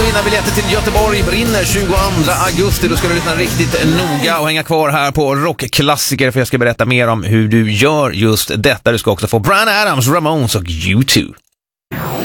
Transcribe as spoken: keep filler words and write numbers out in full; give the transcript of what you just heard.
att vinna biljetter till Göteborg brinner tjugoandra augusti. Då ska du lyssna riktigt noga och hänga kvar här på Rockklassiker, för jag ska berätta mer om hur du gör just detta. Du ska också få Bryan Adams, Ramones och U två.